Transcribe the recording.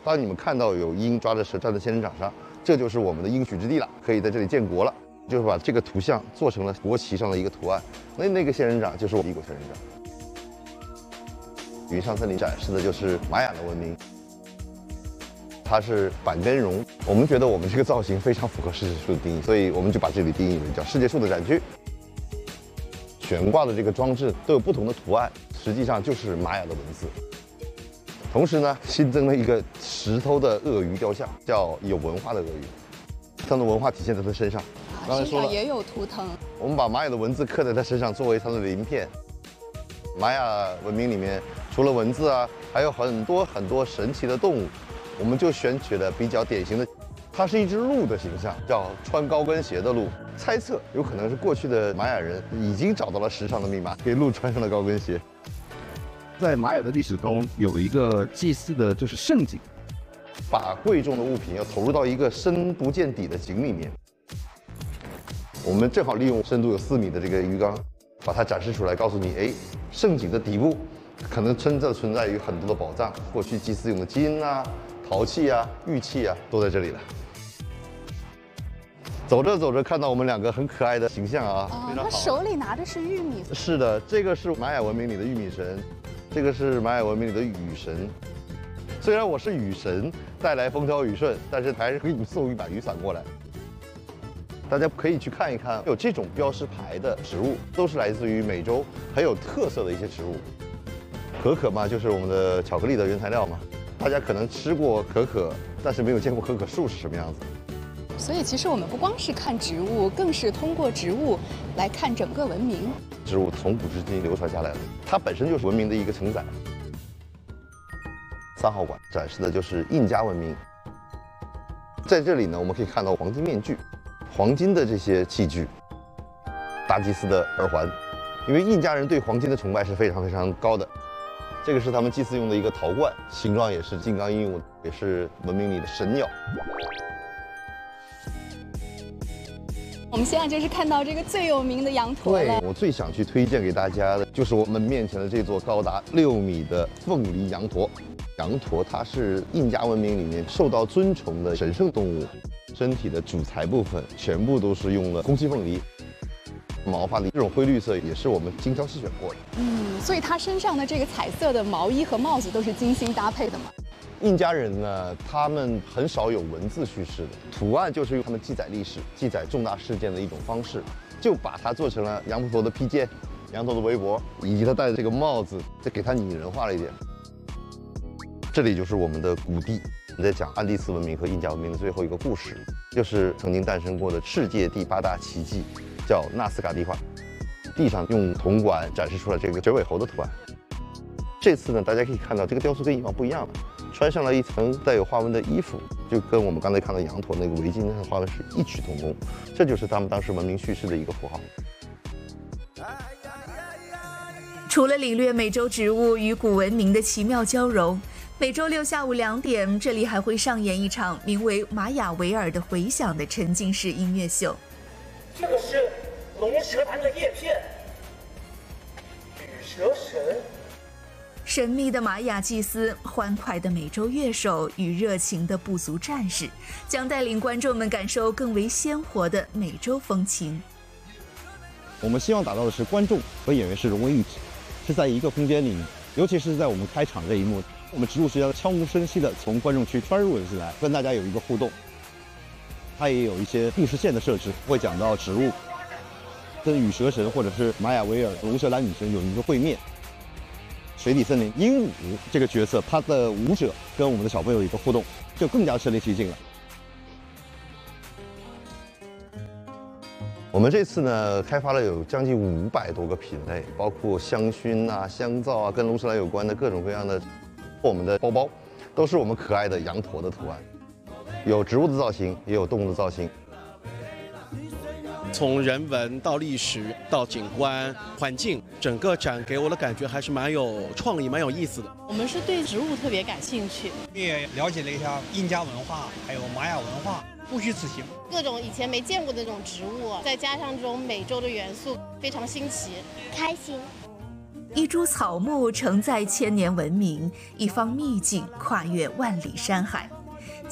当你们看到有鹰抓着蛇站在仙人掌上，这就是我们的应许之地了，可以在这里建国了。就是把这个图像做成了国旗上的一个图案，那个仙人掌就是我们异国仙人掌。云上森林展示的就是玛雅的文明，它是板根绒。我们觉得我们这个造型非常符合世界树的定义，所以我们就把这里定义为叫世界树的展区。悬挂的这个装置都有不同的图案，实际上就是玛雅的文字。同时呢，新增了一个石头的鳄鱼雕像，叫有文化的鳄鱼，它的文化体现在它身上。刚才说了， 也有图腾。 我们把玛雅的文字刻在它身上，作为它的鳞片。玛雅文明里面除了文字啊，还有很多神奇的动物，我们就选取了比较典型的，它是一只鹿的形象，叫穿高跟鞋的鹿。猜测有可能是过去的玛雅人已经找到了时尚的密码，给鹿穿上了高跟鞋。 在玛雅的历史中，有一个祭祀的就是圣井， 把贵重的物品要投入到一个深不见底的井里面。我们正好利用深度有4米的这个鱼缸，把它展示出来，告诉你，哎，圣井的底部可能真正存在于很多的宝藏，过去祭祀用的金啊、陶器啊、玉器啊，都在这里了。走着走着，看到我们2个很可爱的形象啊，非常好。 他手里拿的是玉米。 是的，这个是玛雅文明里的玉米神，这个是玛雅文明里的雨神。虽然我是雨神，带来风调雨顺，但是还是给你们送一把雨伞过来。大家可以去看一看，有这种标识牌的植物，都是来自于美洲很有特色的一些植物。可可嘛，就是我们的巧克力的原材料嘛。大家可能吃过可可，但是没有见过可可树是什么样子。 所以其实我们不光是看植物，更是通过植物来看整个文明。 植物从古至今流传下来的，它本身就是文明的一个承载。3号馆展示的就是印加文明，在这里呢，我们可以看到黄金面具。黄金的这些器具，大祭司的耳环，因为印加人对黄金的崇拜是非常非常高的。这个是他们祭祀用的一个陶罐，形状也是金刚鹦鹉，也是文明里的神鸟。 我们现在就是看到这个最有名的羊驼了。 我最想去推荐给大家的就是我们面前的这座高达6米的凤梨羊驼。羊驼它是印加文明里面受到尊崇的神圣动物。身体的主材部分全部都是用了空气凤梨，毛发的这种灰绿色也是我们精挑细选过的。 所以它身上的这个彩色的毛衣和帽子都是精心搭配的嘛。 印加人呢，他们很少有文字叙事的，图案就是用他们记载历史、记载重大事件的一种方式，就把它做成了羊驼的披肩、羊驼的围脖，以及他戴的这个帽子，再给它拟人化了一点。这里就是我们的谷地。我们在讲安第斯文明和印加文明的最后一个故事，就是曾经诞生过的世界第8大奇迹，叫纳斯卡地画。地上用铜管展示出了这个绝尾猴的图案。这次呢，大家可以看到这个雕塑跟以往不一样了，穿上了一层带有花纹的衣服，就跟我们刚才看到羊驼那个围巾上的花纹是异曲同工。这就是他们当时文明叙事的一个符号。 除了领略美洲植物与古文明的奇妙交融，每周六下午2点，这里还会上演一场名为《玛雅维尔的回响》的沉浸式音乐秀。 这个是龙舌兰的叶片，羽蛇神。 神秘的玛雅祭司、欢快的美洲乐手与热情的部族战士，将带领观众们感受更为鲜活的美洲风情。 我们希望达到的是观众和演员是融为一体，是在一个空间里面，尤其是在我们开场这一幕。我们植物学家悄无声息地从观众区穿入了进来，跟大家有一个互动。它也有一些故事线的设置，会讲到植物跟羽蛇神或者是玛雅维尔龙舌兰女神有一个会面。水底森林鹦鹉这个角色，他的舞者跟我们的小朋友有一个互动，就更加身临其境了。 我们这次呢，开发了有将近500多个品类，包括香薰啊、香皂啊，跟龙舌兰有关的各种各样的。我们的包包都是我们可爱的羊驼的图案，有植物的造型，也有动物的造型。 从人文到历史到景观环境，整个展给我的感觉还是蛮有创意、蛮有意思的。 我们是对植物特别感兴趣， 也了解了一下印加文化，还有玛雅文化，不虚此行。 各种以前没见过的那种植物，再加上这种美洲的元素，非常新奇， 开心。 一株草木承载千年文明，一方秘境跨越万里山海。